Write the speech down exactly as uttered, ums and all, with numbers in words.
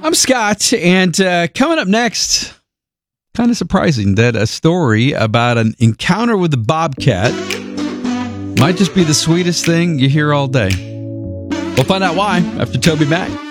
I'm Scott, and uh, coming up next, kind of surprising that a story about an encounter with a bobcat might just be the sweetest thing you hear all day. We'll find out why after Toby Mac.